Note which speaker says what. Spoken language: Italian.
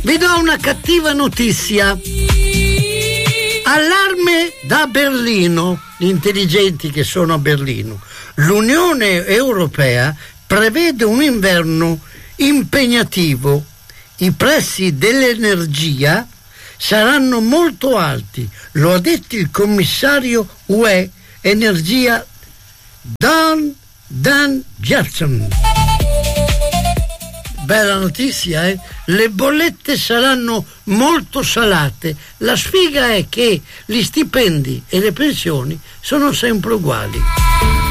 Speaker 1: Vi do una cattiva notizia. Allarme da Berlino, gli intelligenti che sono a Berlino. L'Unione Europea prevede un inverno impegnativo. I prezzi dell'energia saranno molto alti, lo ha detto il commissario UE Energia Dan Jackson. Bella notizia, eh? Le bollette saranno molto salate. La sfiga è che gli stipendi e le pensioni sono sempre uguali.